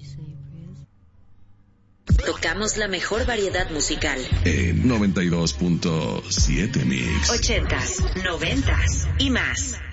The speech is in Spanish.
Tocamos la mejor variedad musical. En 92.7 Mix. 80s, 90s y más.